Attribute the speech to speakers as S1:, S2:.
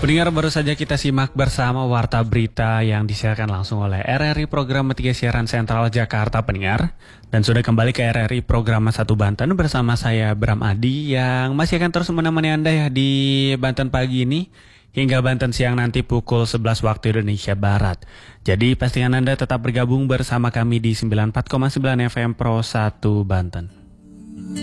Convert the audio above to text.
S1: Pendengar, baru saja kita simak bersama warta berita yang disiarkan langsung oleh RRI Program 3 Siaran Sentral Jakarta, pendengar. Dan sudah kembali ke RRI Program 1 Banten bersama saya Bram Adi yang masih akan terus menemani Anda ya di Banten pagi ini hingga Banten siang nanti pukul 11 waktu Indonesia Barat. Jadi pastikan Anda tetap bergabung bersama kami di 94,9 FM Pro 1 Banten.